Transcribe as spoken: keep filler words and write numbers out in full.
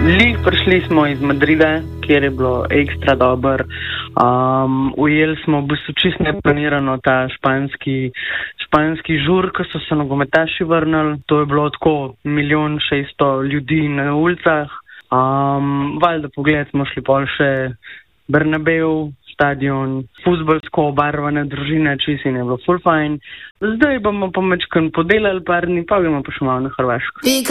Lih prišli smo iz Madrida, kjer je bilo ekstra dober. Um, ujeli smo v bistvu čist neplanirano ta španski, španski žur, ko so se nogometaši vrnili. To je bilo tako milijon šeststo ljudi na ulicah. Um, valjda pogled smo šli pol še Bernabeu, stadion, fuzbolsko obarvane družine, čist in je bilo full fine. Zdaj bomo pa mečkan podelali par dni, pa bomo pa še malo na Hrvaško.